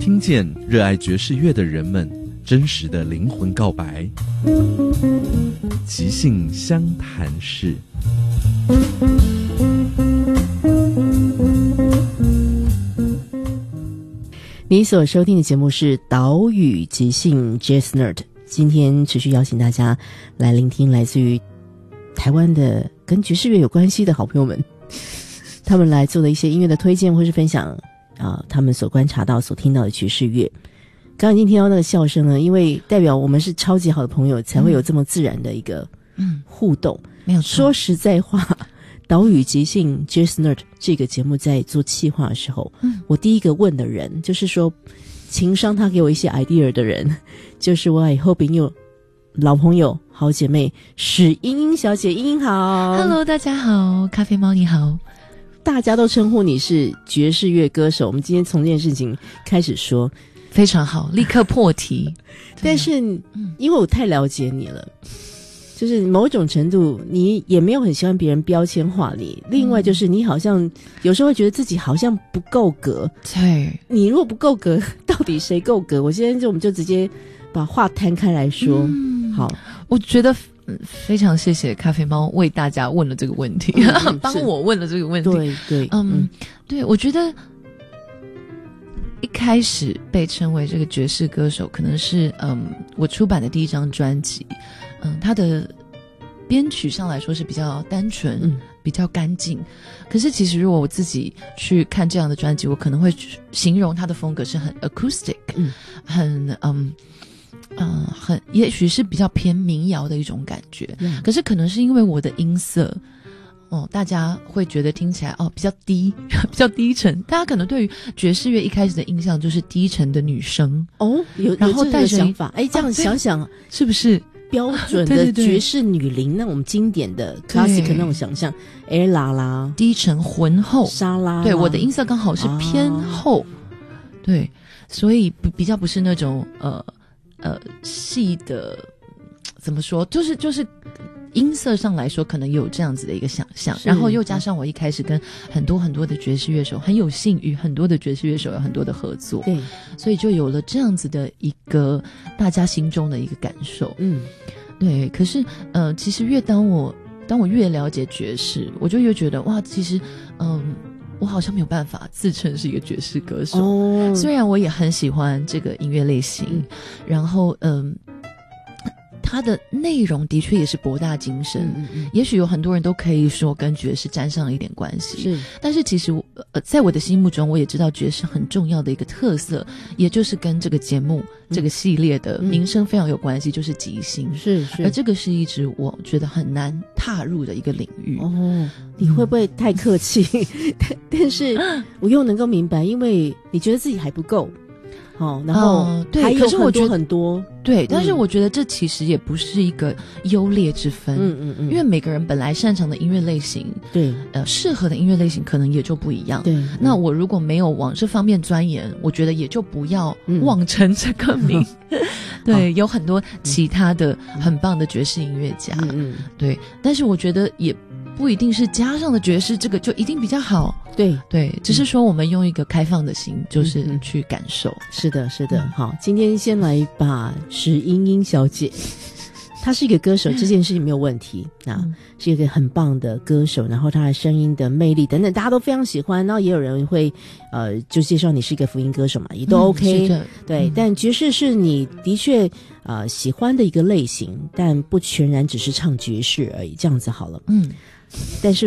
听见热爱爵士乐的人们真实的灵魂告白。即兴相谈室。 你所收听的节目是岛屿即兴 Jazz Nerd， 今天持续邀请大家来聆听来自于台湾的跟爵士乐有关系的好朋友们，他们来做的一些音乐的推荐或是分享他们所观察到所听到的爵士乐。刚刚已经听到那个笑声了，因为代表我们是超级好的朋友，才会有这么自然的一个互动。没有错。说实在话，岛屿即兴 Jazz Nerd 这个节目在做企划的时候，我第一个问的人就是说情商他给我一些 idea 的人，就是我以后朋友老朋友好姐妹史英英小姐。英英好。 Hello 大家好，咖啡猫你好。 大家都称呼你是爵士乐歌手，我们今天从这件事情开始说。 非常好，立刻破题。 但是因为我太了解你了，就是某种程度你也没有很喜欢别人标签化你，另外就是你好像有时候会觉得自己好像不够格。 对， 你如果不够格，到底谁够格？我现在我们就直接把话摊开来说。好， 我觉得非常谢谢咖啡猫为大家问了这个问题，帮我问了这个问题。 对对， 对，我觉得一开始被称为这个爵士歌手，可能是我出版的第一张专辑，它的编曲上来说是比较单纯，比较干净。可是其实如果我自己去看这样的专辑，我可能会形容它的风格是很 acoustic，很也许是比较偏民谣的一种感觉。可是可能是因为我的音色。大家会觉得听起来比较低比较低沉，大家可能对于爵士乐一开始的印象就是低沉的女声然后带着想法。这样想想是不是标准的爵士女伶那种经典的 classic 那种想象？ella 啦， 低沉浑厚， 莎拉。 对，我的音色刚好是偏厚，对，所以比较不是那种细的，怎么说，就是音色上来说可能有这样子的一个想象，然后又加上我一开始跟很多很多的爵士乐手很有幸与很多的爵士乐手有很多的合作，对，所以就有了这样子的一个大家心中的一个感受。对。可是其实当我越了解爵士，我就越觉得哇，其实我好像没有办法自称是一个爵士歌手。虽然我也很喜欢这个音乐类型，然后它的内容的确也是博大精深，也许有很多人都可以说跟爵士沾上了一点关系，但是其实在我的心目中，我也知道爵士很重要的一个特色，也就是跟这个节目这个系列的名声非常有关系，就是即兴。是，而这个是一直我觉得很难踏入的一个领域。 你会不会太客气？但是我又能够明白，因为你觉得自己还不够。然后对， 还有可是我觉得很多对，但是我觉得这其实也不是一个优劣之分，因为每个人本来擅长的音乐类型，对，适合的音乐类型可能也就不一样。对，那我如果没有往这方面钻研，我觉得也就不要妄称这个名。对，有很多其他的很棒的爵士音乐家，对，但是我觉得也不一定是加上的爵士这个就一定比较好。对，只是说我们用一个开放的心，就是去感受。是的。好，今天先来把史英英小姐，她是一个歌手，这件事情没有问题是一个很棒的歌手，然后她的声音的魅力等等大家都非常喜欢，然后也有人会就介绍你是一个福音歌手嘛，也都 OK。对，但爵士是你的确喜欢的一个类型，但不全然只是唱爵士而已，这样子好了。但是